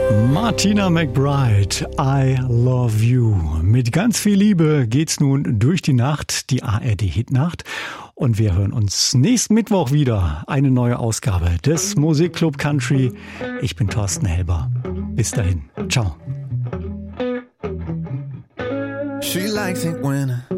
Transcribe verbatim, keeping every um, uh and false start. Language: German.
Martina McBride, I Love You. Mit ganz viel Liebe geht's nun durch die Nacht, die A R D-Hitnacht. Und wir hören uns nächsten Mittwoch wieder. Eine neue Ausgabe des Musikclub Country. Ich bin Thorsten Helber. Bis dahin. Ciao. She likes it when